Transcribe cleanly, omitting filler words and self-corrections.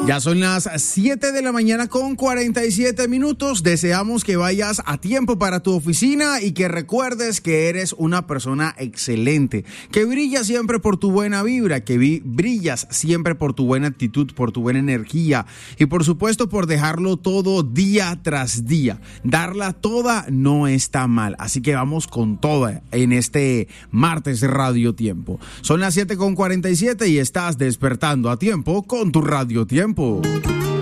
Ya son las 7 de la mañana con 47 minutos. Deseamos que vayas a tiempo para tu oficina y que recuerdes que eres una persona excelente, que brillas siempre por tu buena vibra, que brillas siempre por tu buena actitud, por tu buena energía y por supuesto por dejarlo todo día tras día. Darla toda no está mal, así que vamos con toda en este martes de Radio Tiempo. Son las 7 con 47 y estás despertando a tiempo con tu Radio Tiempo.